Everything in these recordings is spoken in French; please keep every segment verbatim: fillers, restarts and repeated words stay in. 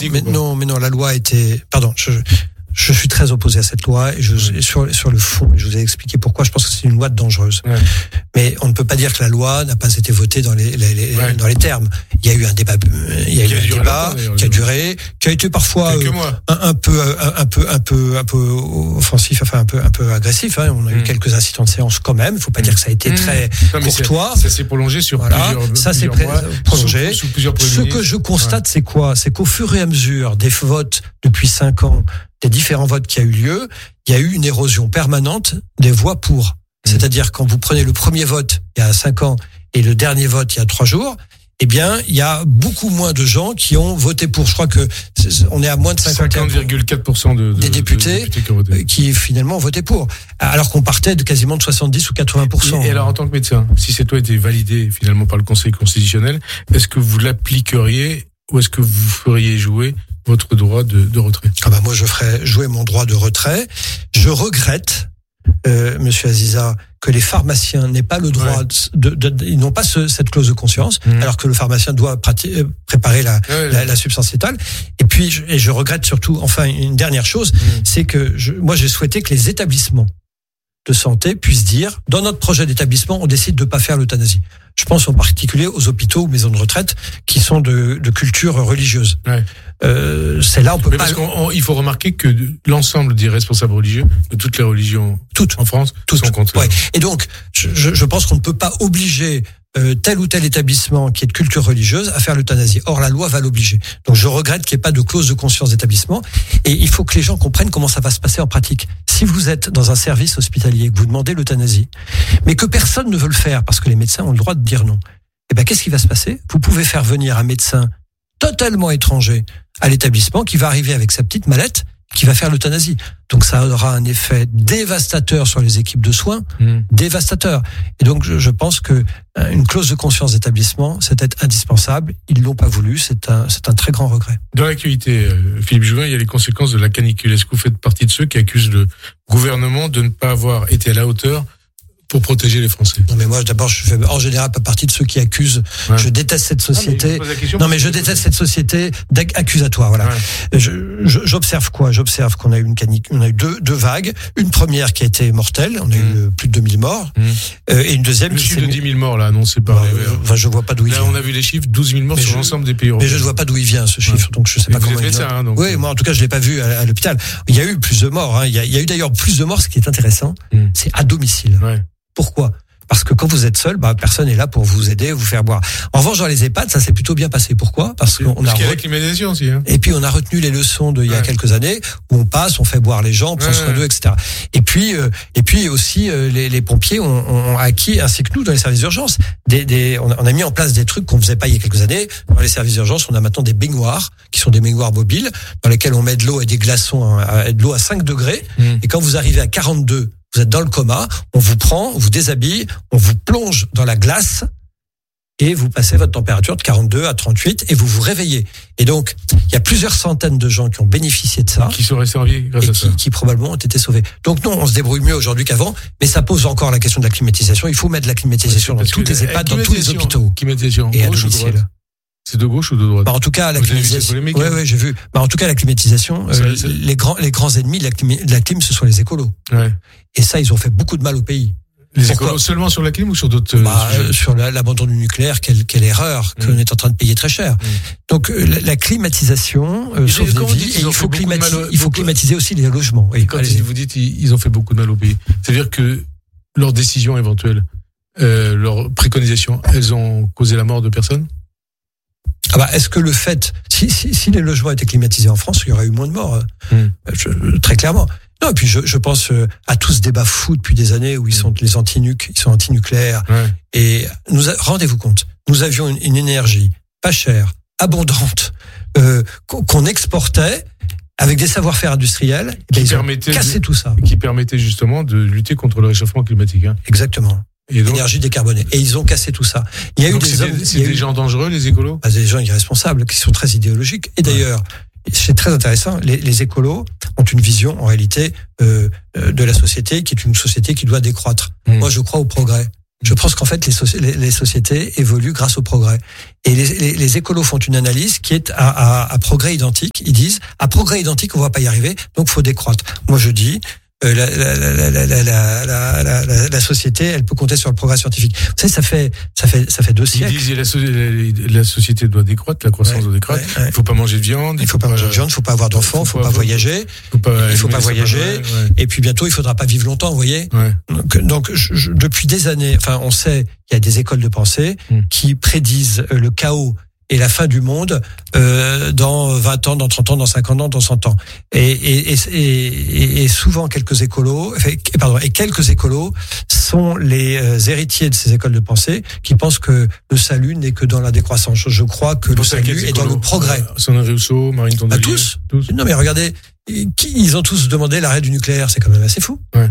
politique. Mais non, mais non, la loi était. Pardon, je, je suis très opposé à cette loi et je ouais. sur sur le fond, je vous ai expliqué pourquoi. Je pense que c'est une loi dangereuse. Ouais. Mais on ne peut pas dire que la loi n'a pas été votée dans les, les, les ouais. dans les termes. Il y a eu un débat, il y a eu un débat qui a duré, qui a été parfois euh, un, un peu, un, un peu, un peu, un peu offensif, enfin un peu, un peu agressif. Hein. On a mmh. eu quelques incidents de séance quand même. Il ne faut pas mmh. dire que ça a été mmh. très non, courtois. Ça s'est prolongé sur voilà. plusieurs, ça s'est plusieurs mois, prolongé. Sous, sous plusieurs Ce que je constate, ouais. c'est quoi? C'est qu'au fur et à mesure des votes depuis cinq ans, des différents votes qui a eu lieu, il y a eu une érosion permanente des voix pour. Mmh. C'est-à-dire quand vous prenez le premier vote il y a cinq ans et le dernier vote il y a trois jours, eh bien, il y a beaucoup moins de gens qui ont voté pour. Je crois que on est à moins de cinquante virgule quatre pour cent de, de, des députés, de députés qui, ont voté. qui finalement ont voté pour, alors qu'on partait de quasiment de soixante-dix ou quatre-vingts pour cent. Et, et alors, en tant que médecin, si cette loi était validée finalement par le Conseil constitutionnel, est-ce que vous l'appliqueriez ou est-ce que vous feriez jouer votre droit de, de retrait? Ah bah moi, je ferais jouer mon droit de retrait. Je regrette, euh, Monsieur Aziza, que les pharmaciens n'aient pas le droit ouais. de, de, de, ils n'ont pas ce, cette clause de conscience, mmh. alors que le pharmacien doit pratiquer, préparer la, ouais, la, la substance létale. Et puis, je, et je regrette surtout, enfin, une dernière chose, mmh. c'est que je, moi, j'ai souhaité que les établissements de santé puissent dire, dans notre projet d'établissement, on décide de pas faire l'euthanasie. Je pense en particulier aux hôpitaux ou maisons de retraite qui sont de, de culture religieuse. Ouais. Euh, c'est là on peut Mais pas. Parce qu'on, il faut remarquer que l'ensemble des responsables religieux de toutes les religions, toutes en France, toutes sont contre. Ouais. Et donc, je, je pense qu'on ne peut pas obliger euh, tel ou tel établissement qui est de culture religieuse à faire l'euthanasie. Or, la loi va l'obliger. Donc, je regrette qu'il n'y ait pas de clause de conscience d'établissement. Et il faut que les gens comprennent comment ça va se passer en pratique. Si vous êtes dans un service hospitalier, que vous demandez l'euthanasie, mais que personne ne veut le faire parce que les médecins ont le droit de dire non, eh ben, qu'est-ce qui va se passer? Vous pouvez faire venir un médecin totalement étranger à l'établissement qui va arriver avec sa petite mallette qui va faire l'euthanasie. Donc ça aura un effet dévastateur sur les équipes de soins, mmh. dévastateur. Et donc je, je pense que une clause de conscience d'établissement, c'était indispensable. Ils l'ont pas voulu. C'est un, c'est un très grand regret. Dans l'actualité, Philippe Juvin, il y a les conséquences de la canicule. Est-ce que vous faites partie de ceux qui accusent le gouvernement de ne pas avoir été à la hauteur pour protéger les Français? Non, mais moi, d'abord, je fais en général pas partie de ceux qui accusent. Ouais. Je déteste cette société. Ah, mais non, mais je déteste cette société accusatoire. Voilà. Ouais. Je, je, j'observe quoi? J'observe qu'on a eu une canicule, on a eu deux, deux vagues. Une première qui a été mortelle. On a mmh. eu plus de deux mille morts. Mmh. Euh, et une deuxième le qui chiffre s'est... de dix mille morts, là, annoncé par bah, les Verts. Enfin, je vois pas d'où il là, vient. Là, on a vu les chiffres, douze mille morts mais sur je, l'ensemble des pays européens. Mais je ne vois pas d'où il vient, ce chiffre. Ouais. Donc, je sais mais pas vous comment êtes il médecin, hein, donc. Oui, moi, en tout cas, je l'ai pas vu à, à l'hôpital. Il y a eu plus de morts, hein. Il y a, il y a eu d'ailleurs plus de morts. Ce qui est intéressant, mmh. c'est à domicile. Ouais. Pourquoi? Parce que quand vous êtes seul, bah, personne n'est là pour vous aider, vous faire boire. En revanche, dans les EHPAD, ça s'est plutôt bien passé. Pourquoi? Parce qu'on Parce a qu'il y a la climatisation aussi, hein. Et puis on a retenu les leçons de il y a ouais. quelques années où on passe, on fait boire les gens, on prend ouais, soin ouais. d'eux, et cetera. Et puis, euh, et puis aussi euh, les, les pompiers ont, ont acquis, ainsi que nous dans les services d'urgence, des, des, on a, on a mis en place des trucs qu'on faisait pas il y a quelques années. Dans les services d'urgence, on a maintenant des baignoires qui sont des baignoires mobiles dans lesquelles on met de l'eau et des glaçons, à, de l'eau à cinq degrés. Mmh. Et quand vous arrivez à quarante-deux, vous êtes dans le coma, on vous prend, on vous déshabille, on vous plonge dans la glace et vous passez votre température de quarante-deux à trente-huit et vous vous réveillez. Et donc, il y a plusieurs centaines de gens qui ont bénéficié de ça. Qui seraient servis grâce et à ça. Qui, qui probablement ont été sauvés. Donc non, on se débrouille mieux aujourd'hui qu'avant, mais ça pose encore la question de la climatisation. Il faut mettre de la climatisation dans toutes les EHPAD, dans tous les hôpitaux. Climatisation. Et à domicile. C'est de gauche ou de droite? Bah en tout cas, la Vous climatisation. Oui, oui, ouais, j'ai vu. Bah en tout cas, la climatisation, euh, les grands, les grands ennemis de la, clim, de la clim, ce sont les écolos. Ouais. Et ça, ils ont fait beaucoup de mal au pays. Les Pourquoi? Écolos seulement sur la clim ou sur d'autres bah, euh, Sur la, l'abandon du nucléaire, quelle, quelle erreur mmh. qu'on est en train de payer très cher. Mmh. Donc la, la climatisation euh, sauve des vies et il faut, climati- au, il faut climatiser aussi les logements. Et quand allez-y. Vous dites ils ont fait beaucoup de mal au pays, c'est-à-dire que leurs décisions éventuelles, euh, leurs préconisations, elles ont causé la mort de personnes? Ah bah, est-ce que le fait, si, si, si les logements étaient climatisés en France, il y aurait eu moins de morts, mmh. je, très clairement. Non, et puis je, je pense à tout ce débat fou depuis des années où ils sont les anti-nuc, ils sont anti-nucléaires. Ouais. Et nous, rendez-vous compte, nous avions une, une énergie pas chère, abondante, euh, qu'on exportait avec des savoir-faire industriels. Qui ben, permettait casser tout ça. Qui permettait justement de lutter contre le réchauffement climatique. Hein. Exactement. Et donc, énergie décarbonée. Et ils ont cassé tout ça. Il y a eu des c'est hommes, des, c'est des eu, gens dangereux, les écolos? Bah, des gens irresponsables, qui sont très idéologiques. Et d'ailleurs, ouais. c'est très intéressant, les, les écolos ont une vision, en réalité, euh, de la société, qui est une société qui doit décroître. Mmh. Moi, je crois au progrès. Je pense qu'en fait, les, soci- les, les sociétés évoluent grâce au progrès. Et les, les, les écolos font une analyse qui est à, à, à progrès identique. Ils disent, à progrès identique, on va pas y arriver, donc faut décroître. Moi, je dis, euh, la, la, la, la, la, la, la, la, la, la société, elle peut compter sur le progrès scientifique. Vous savez, ça fait, ça fait, ça fait deux siècles. Ils disent, la, so- la, la société doit décroître, la croissance ouais, doit décroître. Ouais, ouais. Il faut pas manger de viande. Il faut pas manger de viande, il faut pas avoir d'enfants, il faut, faut pas voyager. Faut pas il faut pas voyager. Ouais, ouais. Et puis bientôt, il faudra pas vivre longtemps, vous voyez. Ouais. Donc, donc je, je, depuis des années, enfin, on sait qu'il y a des écoles de pensée mmh. qui prédisent le chaos et la fin du monde euh, dans vingt ans, dans trente ans, dans cinquante ans, dans cent ans. Et, et, et, et, et souvent, quelques écolos, pardon, et quelques écolos sont les héritiers de ces écoles de pensée qui pensent que le salut n'est que dans la décroissance. Je crois que le salut est dans le progrès. Sandrine Rousseau, Marine Tondelier. Bah, tous. tous. Non, mais regardez, ils ont tous demandé l'arrêt du nucléaire. C'est quand même assez fou. Ouais.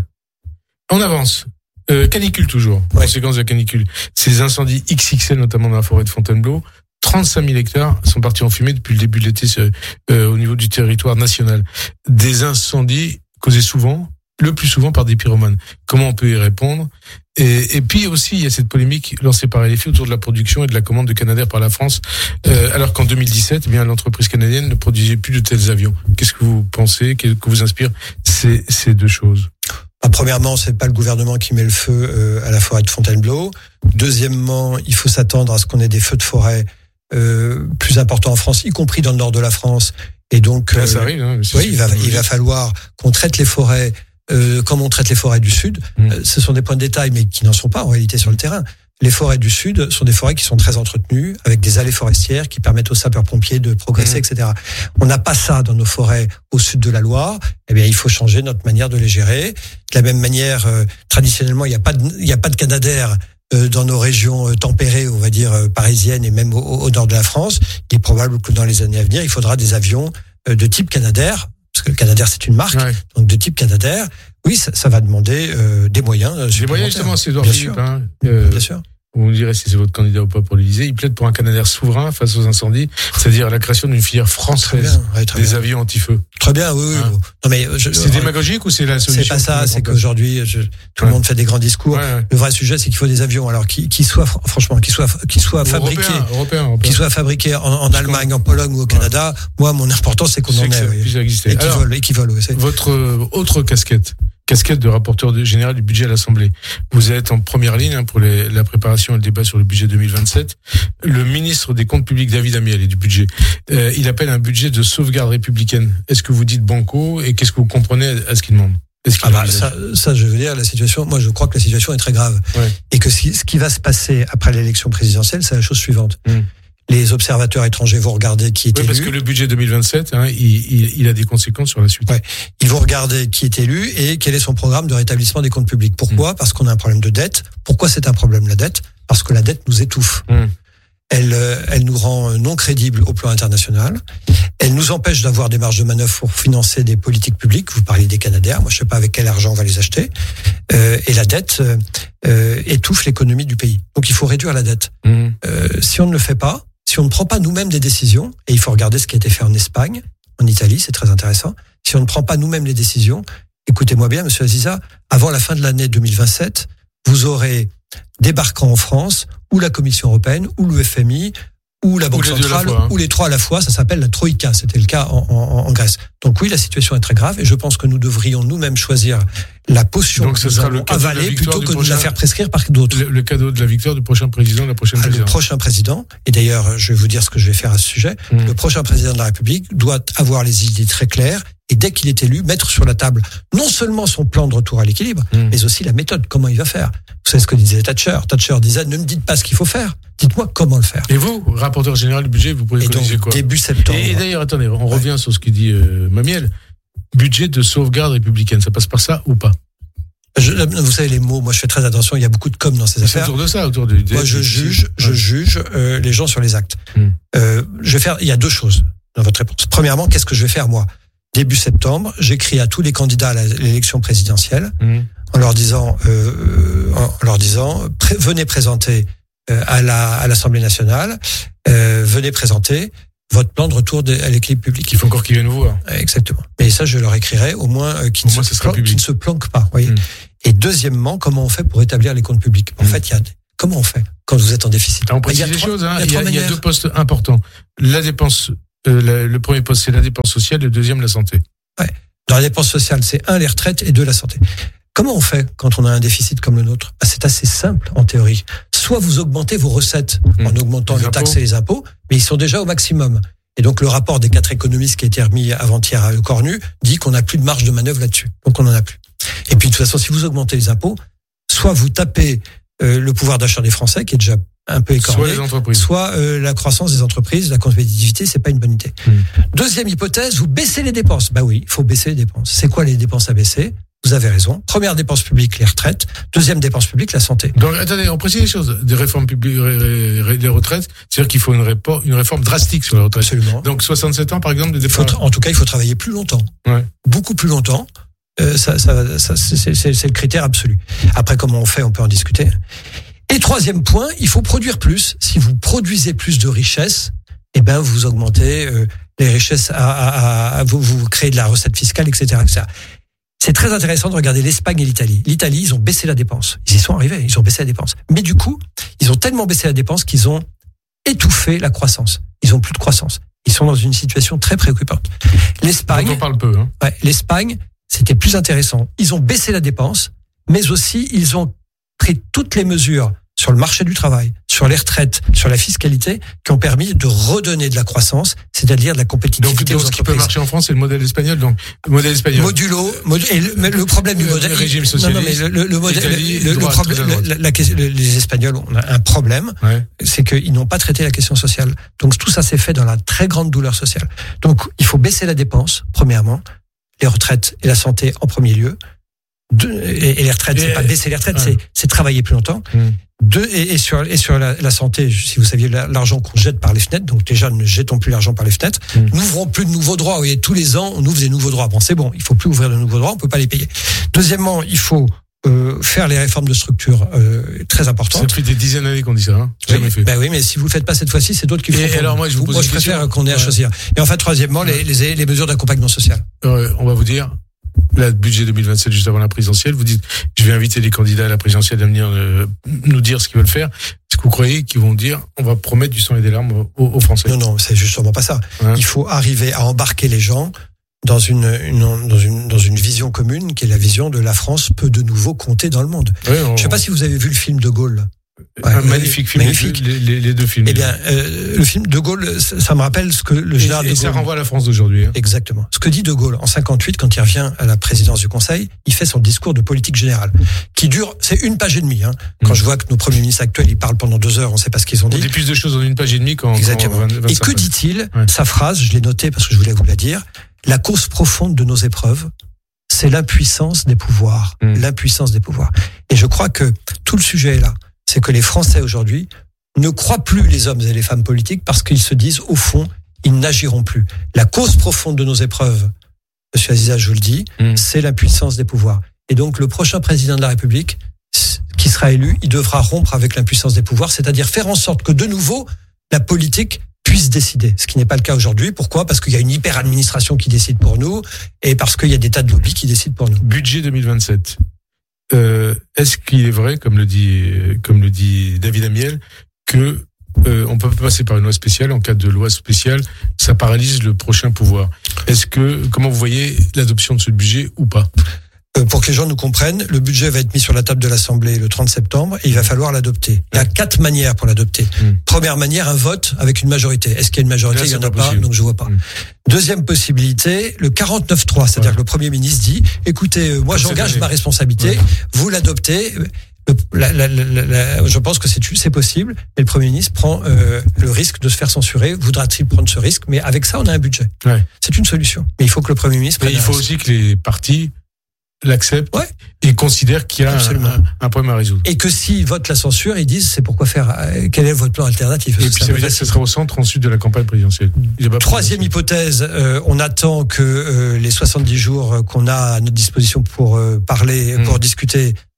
On avance. Euh, canicule toujours. Ouais. Conséquence de la canicule. Ces incendies X X L, notamment dans la forêt de Fontainebleau. trente-cinq mille hectares sont partis en fumée depuis le début de l'été euh, au niveau du territoire national. Des incendies causés souvent, le plus souvent par des pyromanes. Comment on peut y répondre ? Et, et puis aussi, il y a cette polémique lancée par L F I autour de la production et de la commande de Canadair par la France, euh, alors qu'en deux mille dix-sept, eh bien, l'entreprise canadienne ne produisait plus de tels avions. Qu'est-ce que vous pensez ? Qu'est-ce que vous inspire ces, ces deux choses ? Ah, premièrement, c'est pas le gouvernement qui met le feu euh, à la forêt de Fontainebleau. Deuxièmement, il faut s'attendre à ce qu'on ait des feux de forêt Euh, plus important en France, y compris dans le nord de la France. Et donc, là, ça euh, arrive. Hein, oui, il va, il va falloir qu'on traite les forêts euh, comme on traite les forêts du Sud. Mmh. Euh, ce sont des points de détail, mais qui n'en sont pas en réalité sur le terrain. Les forêts du Sud sont des forêts qui sont très entretenues, avec des allées forestières qui permettent aux sapeurs-pompiers de progresser, mmh. et cetera. On n'a pas ça dans nos forêts au sud de la Loire. Eh bien, il faut changer notre manière de les gérer. De la même manière, euh, traditionnellement, il n'y a pas de, il n'y a pas de Canadair dans nos régions tempérées, on va dire parisiennes et même au, au nord de la France. Il est probable que dans les années à venir, il faudra des avions de type Canadair, parce que le Canadair c'est une marque, ouais. donc de type Canadair. Oui, ça, ça va demander euh, des moyens. Des moyens justement, c'est Edouard Bien Philippe. sûr. Hein, euh, Bien sûr. Vous me direz si c'est votre candidat ou pas pour l'Élysée. Il plaide pour un Canadair souverain face aux incendies, c'est-à-dire la création d'une filière française ouais, très des bien. avions anti-feu. Très bien, oui, oui. Hein. Non mais je, c'est démagogique ou c'est la solution? C'est pas ça. C'est qu'aujourd'hui, je, tout ouais. le monde fait des grands discours. Ouais, ouais. Le vrai sujet, c'est qu'il faut des avions. Alors, qui, qui soient franchement, qui soient, qui soient fabriqués, européen, européen. qui soient fabriqués en, en Allemagne, en Pologne ou au Canada. Ouais. Moi, mon important, c'est qu'on c'est en ait. Oui. Et qui volent, et qui volent. Oui, votre euh, autre casquette. Casquette de rapporteur général du budget à l'Assemblée. Vous êtes en première ligne hein, pour les, la préparation et le débat sur le budget deux mille vingt-sept. Le ministre des Comptes publics, David Amiel, et du budget, euh, il appelle un budget de sauvegarde républicaine. Est-ce que vous dites banco et qu'est-ce que vous comprenez à ce qu'il demande? Est-ce qu'il ah bah, ça, ça, je veux dire, la situation, moi je crois que la situation est très grave. Ouais. Et que si, ce qui va se passer après l'élection présidentielle, c'est la chose suivante. Mmh. Les observateurs étrangers vont regarder qui est oui, élu. Parce que le budget deux mille vingt-sept, hein, il, il, il a des conséquences sur la suite. Ouais. Ils vont regarder qui est élu et quel est son programme de rétablissement des comptes publics. Pourquoi ? Mmh. Parce qu'on a un problème de dette. Pourquoi c'est un problème la dette ? Parce que la dette nous étouffe. Mmh. Elle, elle nous rend non crédibles au plan international. Elle nous empêche d'avoir des marges de manœuvre pour financer des politiques publiques. Vous parlez des Canadair. Moi, je sais pas avec quel argent on va les acheter. Euh, et la dette euh, étouffe l'économie du pays. Donc, il faut réduire la dette. Mmh. Euh, si on ne le fait pas, si on ne prend pas nous-mêmes des décisions, et il faut regarder ce qui a été fait en Espagne, en Italie, c'est très intéressant. Si on ne prend pas nous-mêmes les décisions, écoutez-moi bien, Monsieur Aziza, avant la fin de l'année deux mille vingt-sept, vous aurez débarquant en France, ou la Commission européenne, ou le F M I, ou la Banque centrale, fois, hein. ou les trois à la fois. Ça s'appelle la Troïka. C'était le cas en, en, en Grèce. Donc oui, la situation est très grave, et je pense que nous devrions nous-mêmes choisir la potion Donc, que nous allons avaler plutôt que de nous la faire prescrire par d'autres. Le, le cadeau de la victoire du prochain président, de la prochaine ah, présidente. Le prochain président, et d'ailleurs, je vais vous dire ce que je vais faire à ce sujet, mmh. le prochain président de la République doit avoir les idées très claires, et dès qu'il est élu, mettre sur la table non seulement son plan de retour à l'équilibre, mmh. mais aussi la méthode, comment il va faire. Vous savez ce que disait Thatcher. Thatcher disait, ne me dites pas ce qu'il faut faire, dites-moi comment le faire. Et vous, rapporteur général du budget, vous pouvez dire quoi? Début septembre. Et, et d'ailleurs, attendez, on ouais. revient sur ce qu'il dit euh, Mamiel. Budget de sauvegarde républicaine, ça passe par ça ou pas? Je, vous savez les mots, moi je fais très attention, il y a beaucoup de com dans ces c'est affaires. C'est autour de ça, autour du... Moi je juge, je ouais. juge euh, les gens sur les actes. Mm. Euh, je vais faire, il y a deux choses dans votre réponse. Premièrement, qu'est-ce que je vais faire moi? Début septembre, j'écris à tous les candidats à l'élection présidentielle mm. en leur disant, euh, en leur disant, pré- venez présenter euh, à la à l'Assemblée nationale, euh, venez présenter votre plan de retour de, à l'équilibre public. Il faut encore qu'ils viennent vous voir. Exactement. Mais ça, je leur écrirai au moins euh, qu'ils, ne, se plan- qu'ils ne se planquent pas. Voyez. Mmh. Et deuxièmement, comment on fait pour établir les comptes publics? En mmh. fait, il y a comment on fait quand vous êtes en déficit? Alors, on précise les choses. Hein. Il y a, il y a deux postes importants. La dépense, euh, la, le premier poste, c'est la dépense sociale, le deuxième, la santé. Ouais. Dans la dépense sociale, c'est un, les retraites, et deux, la santé. Comment on fait quand on a un déficit comme le nôtre? Ah, c'est assez simple en théorie. Soit vous augmentez vos recettes mmh. en augmentant les, les taxes et les impôts, mais ils sont déjà au maximum. Et donc le rapport des quatre économistes qui a été remis avant-hier à Le Cornu dit qu'on n'a plus de marge de manœuvre là-dessus. Donc on n'en a plus. Et puis de toute façon, si vous augmentez les impôts, soit vous tapez euh, le pouvoir d'achat des Français qui est déjà un peu écorné, soit les entreprises, soit euh, la croissance des entreprises, la compétitivité, c'est pas une bonne idée. Mmh. Deuxième hypothèse, vous baissez les dépenses. Bah oui, il faut baisser les dépenses. C'est quoi les dépenses à baisser? Vous avez raison. Première dépense publique, les retraites. Deuxième dépense publique, la santé. Donc, attendez, on précise les choses. Des réformes publiques, des retraites, c'est-à-dire qu'il faut une, répo, une réforme drastique sur les retraites. Absolument. Donc, soixante-sept ans, par exemple, des dépenses. En tout cas, il faut travailler plus longtemps. Ouais. Beaucoup plus longtemps. Euh, ça, ça, ça, c'est, c'est, c'est le critère absolu. Après, comment on fait, on peut en discuter. Et troisième point, il faut produire plus. Si vous produisez plus de richesses, eh ben, vous augmentez euh, les richesses, à, à, à, vous, vous créez de la recette fiscale, et cetera, et cetera. C'est très intéressant de regarder l'Espagne et l'Italie. L'Italie, ils ont baissé la dépense. Ils y sont arrivés, ils ont baissé la dépense. Mais du coup, ils ont tellement baissé la dépense qu'ils ont étouffé la croissance. Ils ont plus de croissance. Ils sont dans une situation très préoccupante. L'Espagne, on parle peu, hein. Ouais, l'Espagne, c'était plus intéressant. Ils ont baissé la dépense, mais aussi ils ont pris toutes les mesures sur le marché du travail, sur les retraites, sur la fiscalité, qui ont permis de redonner de la croissance, c'est-à-dire de la compétitivité. Donc, donc ce qui peut marcher en France, c'est le modèle espagnol. Donc, le modèle espagnol. Modulo, modu, et le, mais le problème du modèle. Le régime socialiste. Non, non, mais le, le, le modèle, Italie, le, le, droite, problème, la, la, la, les Espagnols ont un problème, ouais. c'est qu'ils n'ont pas traité la question sociale. Donc, tout ça s'est fait dans la très grande douleur sociale. Donc, il faut baisser la dépense, premièrement, les retraites et la santé en premier lieu. De, et, et les retraites, et, c'est pas baisser les retraites, ouais. c'est, c'est travailler plus longtemps. Mmh. Deux, et, et sur, et sur la, la santé, si vous saviez l'argent qu'on jette par les fenêtres, donc déjà ne jetons plus l'argent par les fenêtres, mmh. n'ouvrons plus de nouveaux droits. Vous voyez, tous les ans, on ouvre des nouveaux droits. Bon, c'est bon, il faut plus ouvrir de nouveaux droits, on peut pas les payer. Deuxièmement, il faut euh, faire les réformes de structure euh, très importantes. Ça fait des dizaines d'années qu'on dit ça, hein. Jamais oui, fait. Ben oui, mais si vous le faites pas cette fois-ci, c'est d'autres qui le font. Et alors moi, je vous pose moi, une je préfère question. qu'on ait à choisir. Et enfin, troisièmement, ouais. les, les, les mesures d'accompagnement social. Euh, on va vous dire. Le budget deux mille vingt-sept, juste avant la présidentielle, vous dites, je vais inviter les candidats à la présidentielle à venir euh, nous dire ce qu'ils veulent faire. Est-ce que vous croyez qu'ils vont dire, on va promettre du sang et des larmes aux, aux Français? Non, non, c'est justement pas ça. Hein? Il faut arriver à embarquer les gens dans une, une, dans une, dans une vision commune, qui est la vision de la France peut de nouveau compter dans le monde. Oui, on... Je sais pas si vous avez vu le film De Gaulle. Ouais, un magnifique film, magnifique. Les, les, les deux films. Eh bien, euh, le film De Gaulle, ça, ça me rappelle ce que le général et, et de Gaulle... Et ça renvoie à la France d'aujourd'hui. Hein. Exactement. Ce que dit De Gaulle en cinquante-huit, quand il revient à la présidence du Conseil, il fait son discours de politique générale, qui dure, c'est une page et demie. Hein. Quand mmh. je vois que nos premiers ministres actuels, ils parlent pendant deux heures, on ne sait pas ce qu'ils ont dit. On dit plus de choses en une page et demie qu'en Exactement. vingt, vingt-cinq. Et que dit-il? Ouais. Sa phrase, je l'ai notée parce que je voulais vous la dire. La cause profonde de nos épreuves, c'est l'impuissance des pouvoirs. Mmh. L'impuissance des pouvoirs. Et je crois que tout le sujet est là. C'est que les Français aujourd'hui ne croient plus les hommes et les femmes politiques parce qu'ils se disent, au fond, ils n'agiront plus. La cause profonde de nos épreuves, Monsieur Aziza, je vous le dis, mmh. c'est l'impuissance des pouvoirs. Et donc, le prochain président de la République, qui sera élu, il devra rompre avec l'impuissance des pouvoirs, c'est-à-dire faire en sorte que, de nouveau, la politique puisse décider. Ce qui n'est pas le cas aujourd'hui. Pourquoi? Parce qu'il y a une hyper-administration qui décide pour nous et parce qu'il y a des tas de lobbies qui décident pour nous. Budget deux mille vingt-sept. Euh, est-ce qu'il est vrai, comme le dit, comme le dit David Amiel, que euh, on peut pas passer par une loi spéciale? En cas de loi spéciale, ça paralyse le prochain pouvoir. Est-ce que, comment vous voyez l'adoption de ce budget ou pas? Euh, pour que les gens nous comprennent, le budget va être mis sur la table de l'Assemblée le trente septembre et il va falloir l'adopter. Il y a quatre manières pour l'adopter. Mmh. Première manière, un vote avec une majorité. Est-ce qu'il y a une majorité? Là, il n'y en a pas, possible. Donc je vois pas. Mmh. Deuxième possibilité, le quarante-neuf trois, c'est-à-dire ouais. que le Premier ministre dit, écoutez, euh, moi Comme j'engage ma responsabilité, ouais. vous l'adoptez. Le, la, la, la, la, je pense que c'est, c'est possible, mais le Premier ministre prend euh, le risque de se faire censurer. Voudra-t-il prendre ce risque? Mais avec ça, on a un budget. Ouais. C'est une solution. Mais il faut que le Premier ministre... Mais il faut aussi que les partis l'acceptent ouais. et considèrent qu'il y a un, un, un problème à résoudre. Et que s'ils votent la censure, ils disent c'est pourquoi faire, quel est votre plan alternatif? Et puis ça veut dire que ce sera au centre ensuite de la campagne présidentielle. Troisième hypothèse, euh, on attend que euh, les soixante-dix jours qu'on a à notre disposition pour euh, parler, mmh. pour discuter,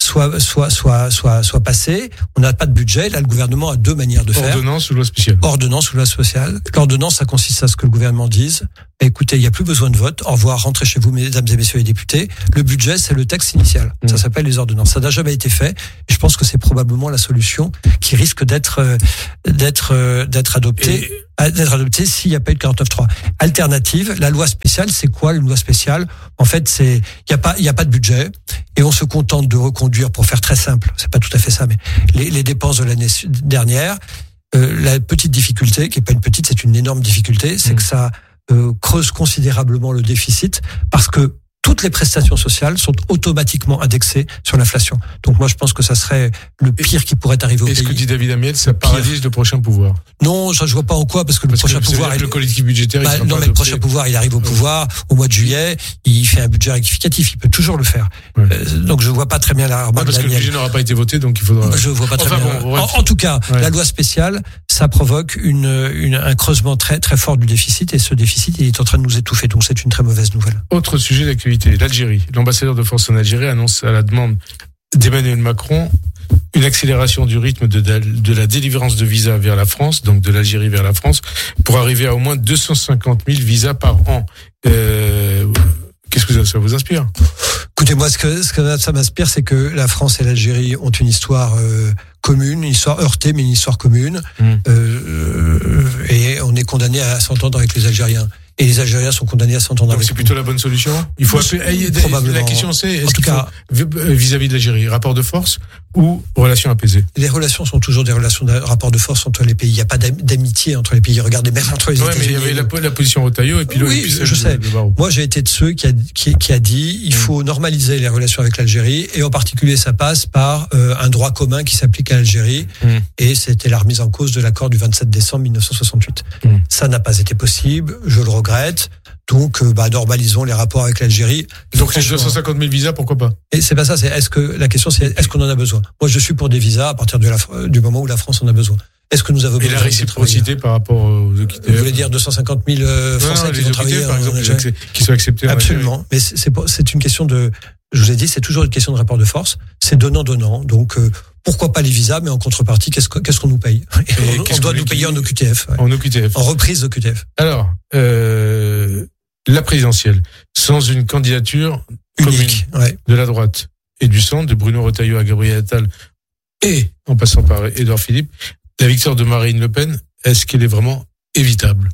soit soit soit soit soit passée. On n'a pas de budget. Là, le gouvernement a deux manières de faire. Ordonnance ou loi spéciale. Ordonnance ou loi spéciale. L'ordonnance, ça consiste à ce que le gouvernement dise écoutez, il n'y a plus besoin de vote. Au revoir, rentrez chez vous, mesdames et messieurs les députés. Le budget, c'est le texte initial. Mmh. Ça s'appelle les ordonnances. Ça n'a jamais été fait. Et je pense que c'est probablement la solution qui risque d'être euh, d'être euh, d'être adoptée. Et... d'être adoptée s'il n'y a pas eu de quarante-neuf trois. Alternative, la loi spéciale, c'est quoi une loi spéciale? En fait, c'est il y a pas il y a pas de budget et on se contente de reconduire, pour faire très simple, c'est pas tout à fait ça, mais les, les dépenses de l'année dernière. Euh, la petite difficulté, qui est pas une petite, c'est une énorme difficulté, c'est mmh. que ça euh, creuse considérablement le déficit parce que toutes les prestations sociales sont automatiquement indexées sur l'inflation. Donc moi, je pense que ça serait le pire qui pourrait arriver au pays. Est-ce que dit David Amiel, ça paralyse le prochain pouvoir? Non, je ne vois pas en quoi, parce que parce le prochain que pouvoir... Il... Le collectif budgétaire... Bah, il non, mais le prochain pouvoir, il arrive au pouvoir au mois de juillet, il fait un budget rectificatif, il peut toujours le faire. Ouais. Euh, donc je ne vois pas très bien la... Ouais, parce que le budget n'aura pas été voté, donc il faudra... Je ne vois pas très enfin, bien... Bon, en, en tout cas, ouais. La loi spéciale, ça provoque une, une, un creusement très, très fort du déficit, et ce déficit, il est en train de nous étouffer, donc c'est une très mauvaise nouvelle. Autre sujet d'actualité, l'Algérie. L'ambassadeur de France en Algérie annonce à la demande d'Emmanuel Macron une accélération du rythme de, de la délivrance de visas vers la France, donc de l'Algérie vers la France, pour arriver à au moins deux cent cinquante mille visas par an. Euh, qu'est-ce que ça, ça vous inspire? Écoutez, moi, ce que, ce que ça m'inspire, c'est que la France et l'Algérie ont une histoire euh, commune, une histoire heurtée, mais une histoire commune. Mmh. Euh, et on est condamné à s'entendre avec les Algériens. Et les Algériens sont condamnés à s'entendre avec nous. C'est plutôt la bonne solution. Il faut appeler, probablement. La question c'est, est-ce qu'il faut, vis-à-vis de l'Algérie, rapport de force ou relations apaisées? Les relations sont toujours des relations de rapport de force entre les pays. Il n'y a pas d'amitié entre les pays. Regardez, même entre les ouais, États-Unis. Mais il y avait la, la position Retailleau et puis le. Oui, puis je sais. De, de Moi, j'ai été de ceux qui a, qui, qui a dit, il faut mmh. normaliser les relations avec l'Algérie, et en particulier, ça passe par euh, un droit commun qui s'applique à l'Algérie. Mmh. Et c'était la remise en cause de l'accord du vingt-sept décembre mille neuf cent soixante-huit. Mmh. Ça n'a pas été possible. Je le regrette. Donc, bah, normalisons les rapports avec l'Algérie. Donc, les deux cent cinquante mille visas, pourquoi pas? Et c'est pas ça, c'est, est-ce que, la question, c'est, est-ce qu'on en a besoin? Moi, je suis pour des visas à partir de la, du moment où la France en a besoin. Est-ce que nous avons besoin? Et la réciprocité par rapport aux O Q T F? Vous voulez dire deux cent cinquante mille Français non, non, qui vont travailler, par exemple, qui, qui sont acceptés? Absolument. Mais c'est, c'est, c'est une question de, je vous ai dit, c'est toujours une question de rapport de force. C'est donnant-donnant. Donc, euh, pourquoi pas les visas, mais en contrepartie, qu'est-ce, qu'est-ce qu'on nous paye? Et on, on doit nous payer en O Q T F. Ouais. En O Q T F. En reprise d'O Q T F. Alors, euh, la présidentielle, sans une candidature unique ouais. de la droite et du centre, de Bruno Retailleau à Gabriel Attal, et en passant par Édouard Philippe, la victoire de Marine Le Pen, est-ce qu'elle est vraiment évitable?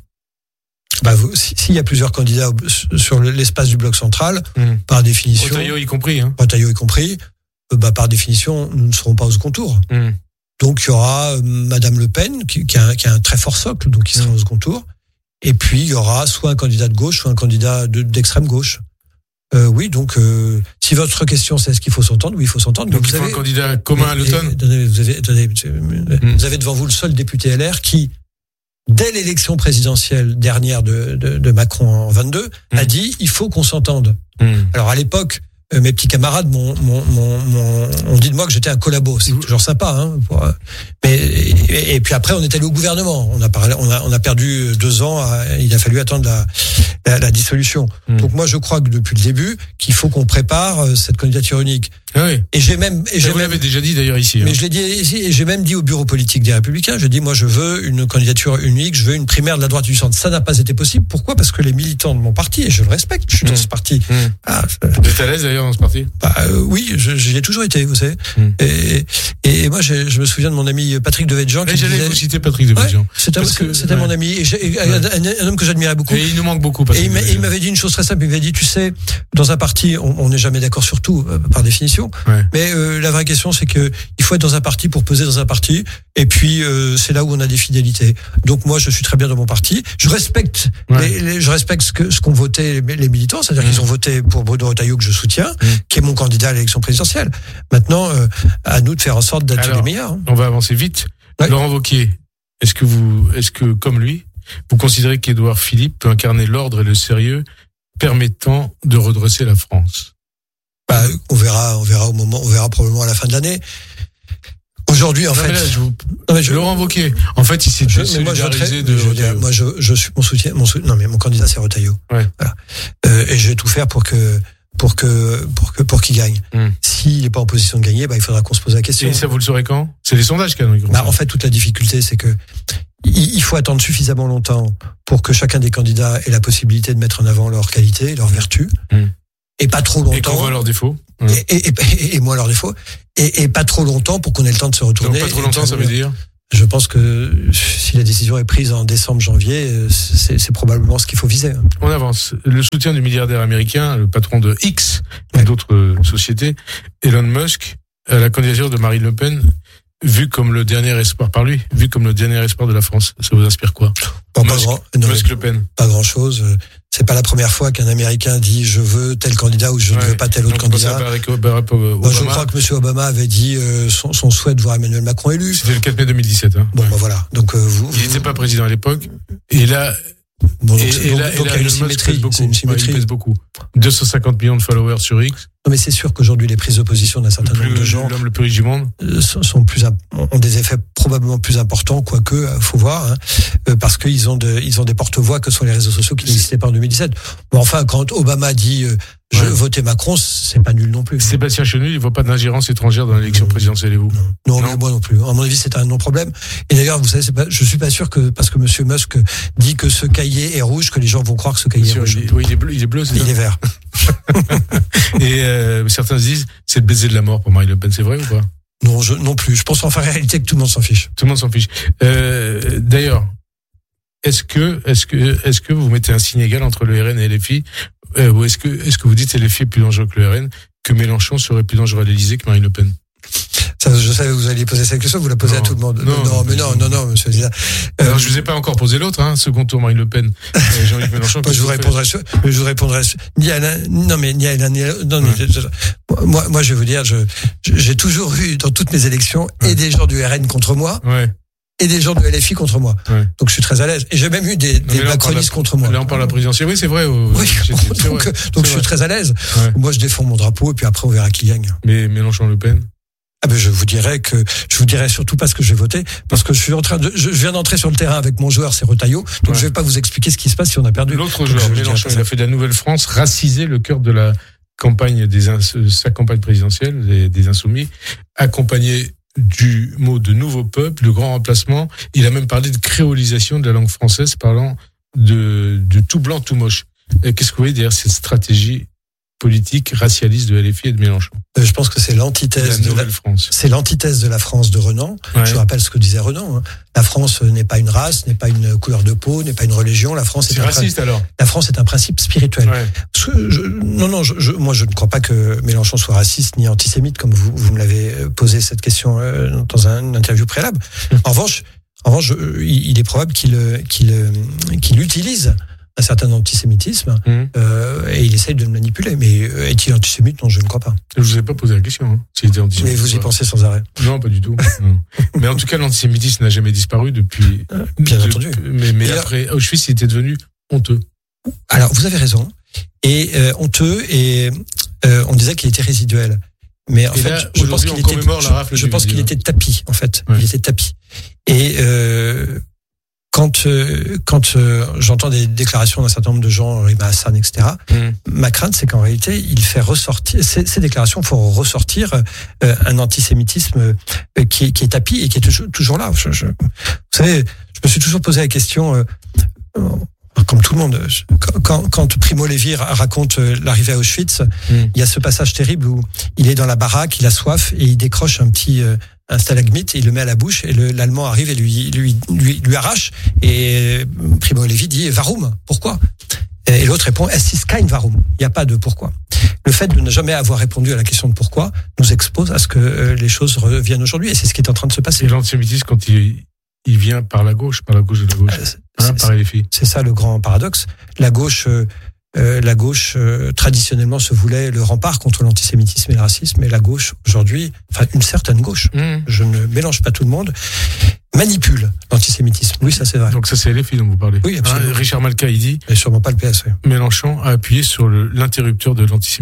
Bah, vous, s'il y a plusieurs candidats sur l'espace du bloc central, mmh. par définition, Retailleau y compris, hein. Retailleau y compris, bah, par définition, nous ne serons pas au second tour. Mmh. Donc, il y aura euh, Madame Le Pen, qui, qui, a un, qui a un très fort socle, donc qui sera mmh. au second tour. Et puis, il y aura soit un candidat de gauche, soit un candidat de, d'extrême gauche. Euh, oui, donc, euh, si votre question, c'est est-ce qu'il faut s'entendre? Oui, il faut s'entendre. Donc, vous il faut avez, un candidat commun à l'automne? Attendez, vous avez, attendez, mmh. vous avez devant vous le seul député L R qui, dès l'élection présidentielle dernière de, de, de Macron en vingt-deux, mmh. a dit il faut qu'on s'entende. Mmh. Alors, à l'époque, euh, mes petits camarades m'ont, m'ont, m'ont, m'ont, ont dit de moi que j'étais un collabo. C'est toujours sympa, hein. Pour, mais et, et puis après, on est allé au gouvernement. On a parlé, on a, on a perdu deux ans. À, il a fallu attendre la, la, la dissolution. Mmh. Donc moi, je crois que depuis le début, qu'il faut qu'on prépare cette candidature unique. Ah oui. Et j'ai même, et j'ai vous même, l'avez déjà dit d'ailleurs ici. Mais hein. je l'ai dit ici, et j'ai même dit au bureau politique des Républicains, je dis moi je veux une candidature unique, je veux une primaire de la droite et du centre. Ça n'a pas été possible. Pourquoi? Parce que les militants de mon parti, et je le respecte, je suis mmh. dans ce parti. Mmh. Ah, je... Vous êtes à l'aise d'ailleurs dans ce parti? Bah euh, oui, je, j'y ai toujours été, vous savez. Mmh. Et, et moi, je, je me souviens de mon ami Patrick Devedjian. Qui j'allais disait... vous citer Patrick Devedjian. Ouais, c'était que, c'était ouais. mon ami, et, et ouais. un, un homme que j'admirais beaucoup. Et il nous manque beaucoup. Patrick et il, et il m'avait dit une chose très simple. Il m'avait dit, tu sais, dans un parti, on n'est jamais d'accord sur tout, euh, par définition. Ouais. Mais euh, la vraie question, c'est que il faut être dans un parti pour peser dans un parti. Et puis euh, c'est là où on a des fidélités. Donc moi, je suis très bien dans mon parti. Je respecte, ouais. les, les, je respecte ce que ce qu'ont voté les, les militants, c'est-à-dire mmh. qu'ils ont voté pour Bruno Retailleau que je soutiens, mmh. qui est mon candidat à l'élection présidentielle. Maintenant, euh, à nous de faire en sorte d'être Alors, les meilleurs. Hein. On va avancer vite. Ouais. Laurent Wauquiez, est-ce que vous, est-ce que comme lui, vous considérez qu'Édouard Philippe peut incarner l'ordre et le sérieux permettant de redresser la France? Bah, on verra, on verra au moment, on verra probablement à la fin de l'année. Aujourd'hui, en non, fait, là, je vous... non, mais je... Laurent Wauquiez, en fait, il s'est je, solidarisé de. Je dire, moi, je, je suis mon soutien, mon soutien, non, mais mon candidat, c'est Retailleau. Ouais. Voilà. Euh, et je vais tout faire pour que, pour que pour que pour qu'il gagne. Mm. S'il n'est pas en position de gagner, bah il faudra qu'on se pose la question. Et ça vous le saurez quand ? C'est les sondages qui annoncent. Bah en fait toute la difficulté c'est que il faut attendre suffisamment longtemps pour que chacun des candidats ait la possibilité de mettre en avant leurs qualités, leurs vertus, mmh. et pas trop longtemps. Et qu'on voit leurs défauts. Mmh. Et, et, et, et moi leurs défauts. Et, et pas trop longtemps pour qu'on ait le temps de se retourner. Donc pas trop longtemps, ça veut dire ? Je pense que si la décision est prise en décembre, janvier, c'est, c'est probablement ce qu'il faut viser. On avance. Le soutien du milliardaire américain, le patron de X et ouais. d'autres sociétés, Elon Musk, à la candidature de Marine Le Pen, vu comme le dernier espoir par lui, vu comme le dernier espoir de la France, ça vous inspire quoi ? Bon, Musk, pas grand, non, Musk Le Pen. Pas grand chose. C'est pas la première fois qu'un Américain dit je veux tel candidat ou je ouais. ne veux pas tel autre Donc, candidat. Barack Obama. Moi, je crois que M. Obama avait dit euh, son, son souhait de voir Emmanuel Macron élu. C'était le quatre mai deux mille dix-sept. Hein. Bon, ouais. bah voilà. Donc euh, vous. Il n'était pas président à l'époque. Et là. Bon, donc, et, et donc, là, donc et là, il y a une symétrie. Beaucoup. Une symétrie. Ouais, il pèse beaucoup. deux cent cinquante millions de followers sur X. Non, mais c'est sûr qu'aujourd'hui, les prises de position d'un certain plus, nombre de gens. L'homme le plus riche du monde. Sont, sont plus, ont des effets probablement plus importants, quoique, faut voir, hein, parce qu'ils ont de, ils ont des porte-voix que sont les réseaux sociaux qui n'existaient pas en deux mille dix-sept. Bon, enfin, quand Obama dit, euh, je ouais. votais Macron, c'est pas nul non plus. Sébastien Chenu, il voit pas d'ingérence étrangère dans l'élection non. présidentielle, et vous? Non, non, non, mais moi non plus. À mon avis, c'est un non-problème. Et d'ailleurs, vous savez, c'est pas, je suis pas sûr que, parce que Monsieur Musk dit que ce cahier est rouge, que les gens vont croire que ce cahier est rouge. Il est, oui, il est bleu, il est bleu, c'est il ça? est vert. Et euh, certains se disent, c'est le baiser de la mort pour Marine Le Pen, c'est vrai ou pas? Non, je, non plus. Je pense en réalité que tout le monde s'en fiche. Tout le monde s'en fiche. Euh, d'ailleurs, est-ce que, est-ce que, est-ce que vous mettez un signe égal entre le R N et L F I, euh, ou est-ce que, est-ce que vous dites que L F I est plus dangereux que le R N, que Mélenchon serait plus dangereux à l'Élysée que Marine Le Pen? Ça, je savais que vous alliez poser cette question, vous la posez non, à tout le monde. Non, non, mais non, non, non, monsieur Zida. Euh, Alors, je vous ai pas encore posé l'autre, hein, second tour Marine Le Pen, euh, Jean-Luc Mélenchon. Moi, je vous répondrai, sur, je vous répondrai, sur, ni à l'un, non, mais ni à l'un, ni à l'autre. Non, ouais. mais, je, moi, moi, je vais vous dire, je, j'ai toujours eu, dans toutes mes élections, ouais. et des gens du R N contre moi. Ouais. Et des gens de L F I contre moi. Ouais. Donc je suis très à l'aise. Et j'ai même eu des, des macronistes contre moi. Là on parle de la présidentielle. Oui, c'est vrai. Au, oui, c'est, donc, c'est vrai. donc je suis très à l'aise. Ouais. Moi je défends mon drapeau et puis après on verra qui gagne. Mais Mélenchon Le Pen? Ah ben je vous dirais que je vous dirais surtout pas ce que je vais voter parce que je suis en train de je viens d'entrer sur le terrain avec mon joueur c'est Retailleau. Donc ouais. je vais pas vous expliquer ce qui se passe si on a perdu. L'autre joueur Mélenchon, il a fait de la Nouvelle-France raciser le cœur de la campagne des sa campagne présidentielle des, des Insoumis, accompagné du mot de nouveau peuple, le grand remplacement. Il a même parlé de créolisation de la langue française, parlant de, de tout blanc, tout moche. Et qu'est-ce que vous voyez derrière cette stratégie politique racialiste de L F I et de Mélenchon? Je pense que c'est l'antithèse de la, de la, c'est l'antithèse de la France de Renan. Ouais. Je vous rappelle ce que disait Renan. Hein. La France n'est pas une race, n'est pas une couleur de peau, n'est pas une religion. La France est, c'est un raciste principe, alors. La France est un principe spirituel. Ouais. Parce que je, non, non, je, je, moi je ne crois pas que Mélenchon soit raciste ni antisémite comme vous, vous me l'avez posé cette question euh, dans un, une interview préalable. Mmh. En revanche, en revanche, je, il est probable qu'il, qu'il, qu'il utilise un certain antisémitisme mmh. euh, et il essaye de le manipuler. Mais est-il antisémite? Non, je ne crois pas. Je vous ai pas posé la question. Hein, s'il était antisémite. Mais vous y pensez sans arrêt. Non, pas du tout. Non. Mais en tout cas, l'antisémitisme n'a jamais disparu depuis. Euh, bien de, entendu. Mais, mais après alors, Auschwitz, il était devenu honteux. Alors, vous avez raison. Et euh, honteux et euh, on disait qu'il était résiduel. Mais en et fait, là, je pense qu'il était. Je, je pense qu'il était tapis, en fait. Ouais. Il était tapis. Et euh, Quand euh, quand euh, j'entends des déclarations d'un certain nombre de gens, Rima Hassan, et cetera, mmh. ma crainte, c'est qu'en réalité, il fait ressortir ces, ces déclarations font ressortir euh, un antisémitisme euh, qui, est, qui est tapis et qui est toujours, toujours là. Je, je, vous savez, je me suis toujours posé la question. Euh, euh, Comme tout le monde, quand, quand Primo Levi raconte l'arrivée à Auschwitz, mmh. il y a ce passage terrible où il est dans la baraque, il a soif et il décroche un petit un stalagmite et il le met à la bouche et le, l'Allemand arrive et lui lui lui, lui arrache et Primo Levi dit Warum? Pourquoi? Et l'autre répond Es ist kein Warum. Il n'y a pas de pourquoi. Le fait de ne jamais avoir répondu à la question de pourquoi nous expose à ce que les choses reviennent aujourd'hui et c'est ce qui est en train de se passer. Et l'antisémitisme quand il Il vient par la gauche, par la gauche de la gauche, euh, hein, par L F I. C'est ça le grand paradoxe. La gauche, euh, la gauche euh, traditionnellement se voulait le rempart contre l'antisémitisme et le racisme, et la gauche aujourd'hui, enfin une certaine gauche, mmh. je ne mélange pas tout le monde, manipule l'antisémitisme. Oui, ça c'est vrai. Donc ça c'est L F I dont vous parlez. Oui, absolument. Hein, Richard Malka il dit. Et sûrement pas le P S. Oui. Mélenchon a appuyé sur le, l'interrupteur de l'antisémitisme.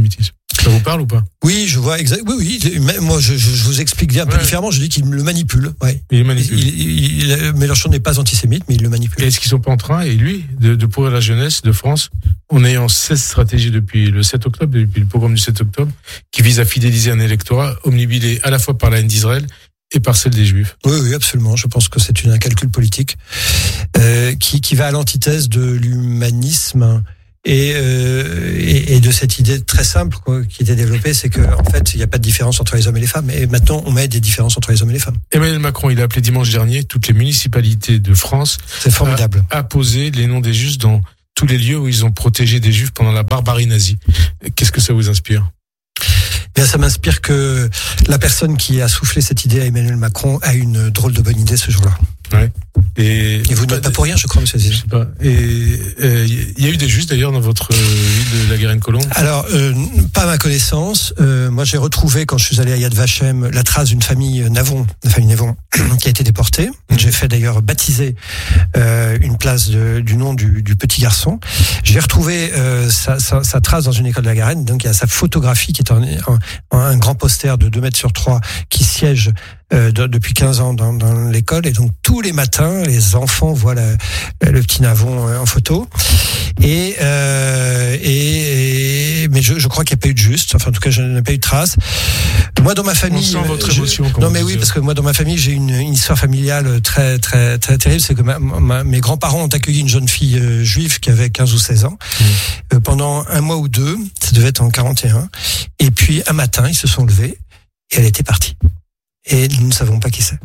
Ça vous parle ou pas? Oui, je vois exact. Oui, oui. Mais moi, je, je, je vous explique un peu ouais. différemment. Je dis qu'il le manipule. Ouais. Il manipule. Il, il, il, Mélenchon n'est pas antisémite, mais il le manipule. Et est-ce qu'ils sont pas en train, et lui, de, de pourrir la jeunesse de France, en ayant seize stratégies depuis le sept octobre, depuis le programme du sept octobre, qui vise à fidéliser un électorat omnibilé à la fois par la haine d'Israël et par celle des Juifs? Oui, oui, absolument. Je pense que c'est une, un calcul politique euh, qui, qui va à l'antithèse de l'humanisme. Et, euh, et, et de cette idée très simple quoi, qui était développée, c'est que en fait, il n'y a pas de différence entre les hommes et les femmes. Et maintenant, on met des différences entre les hommes et les femmes. Emmanuel Macron, il a appelé dimanche dernier toutes les municipalités de France. C'est formidable. À, à poser les noms des Juifs dans tous les lieux où ils ont protégé des Juifs pendant la barbarie nazie. Qu'est-ce que ça vous inspire? Bien, ça m'inspire que la personne qui a soufflé cette idée à Emmanuel Macron a une drôle de bonne idée ce jour-là. Ouais. Et, et vous n'êtes pas pour rien, je crois, monsieur Zizou. Je sais pas. Et il euh, y a eu des Juifs d'ailleurs dans votre euh, ville de la Garenne-Colombes? Alors, euh, pas à ma connaissance. Euh, moi, j'ai retrouvé quand je suis allé à Yad Vashem la trace d'une famille Navon, la famille Navon, qui a été déportée. J'ai fait d'ailleurs baptiser euh, une place de, du nom du, du petit garçon. J'ai retrouvé euh, sa, sa, sa trace dans une école de la Garenne. Donc, il y a sa photographie qui est un, un, un grand poster de deux mètres sur trois qui siège Euh, de, depuis quinze ans dans, dans l'école, et donc tous les matins les enfants voient la, le petit Navon en photo et, euh, et, et mais je, je crois qu'il n'y a pas eu de juste, enfin en tout cas je n'ai pas eu de trace. Moi dans ma famille, on sent votre je, émotion, non mais oui parce que moi dans ma famille j'ai une, une histoire familiale très très très terrible, c'est que ma, ma, mes grands-parents ont accueilli une jeune fille euh, juive qui avait quinze ou seize ans mmh. euh, pendant un mois ou deux, ça devait être en quarante et un, et puis un matin ils se sont levés et elle était partie. Et nous ne savons pas qui c'est.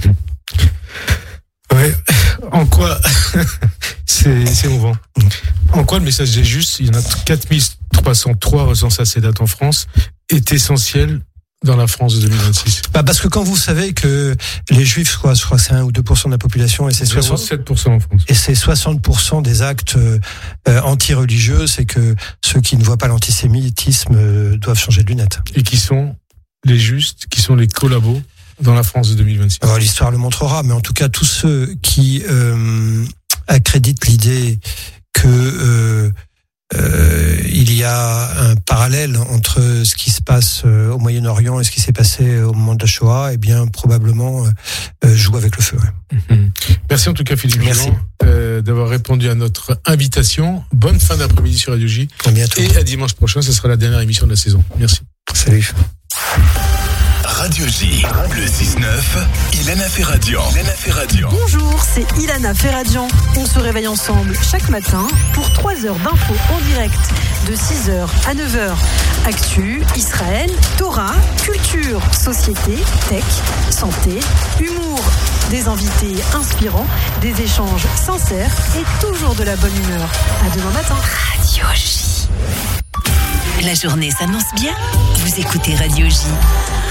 Ouais. En quoi c'est, c'est émouvant. En quoi le message des Justes, il y en a quatre mille trois cent trois recensés à ces dates en France, est essentiel dans la France de deux mille vingt-six? Bah parce que quand vous savez que les Juifs, je crois, je crois que c'est un ou deux pour cent de la population, et c'est soixante, sept pour cent en France. Et c'est soixante pour cent des actes euh, anti-religieux, c'est que ceux qui ne voient pas l'antisémitisme euh, doivent changer de lunettes. Et qui sont les Justes, qui sont les collabos dans la France de deux mille vingt-six? Alors, l'histoire le montrera, mais en tout cas, tous ceux qui euh, accréditent l'idée que euh, euh, il y a un parallèle entre ce qui se passe euh, au Moyen-Orient et ce qui s'est passé au moment de la Shoah, eh bien, probablement euh, jouent avec le feu. Ouais. Mmh. Merci en tout cas, Philippe Merci euh, d'avoir répondu à notre invitation. Bonne fin d'après-midi sur Radio J. À bientôt. Et à dimanche prochain, ce sera la dernière émission de la saison. Merci. Salut. Radio J, le six neuf, Ilana Ferradian. Ilana Ferradian. Bonjour, c'est Ilana Ferradian. On se réveille ensemble chaque matin pour trois heures d'infos en direct de six heures à neuf heures. Actu, Israël, Torah, culture, société, tech, santé, humour, des invités inspirants, des échanges sincères et toujours de la bonne humeur. À demain matin. Radio J. La journée s'annonce bien. Vous écoutez Radio J.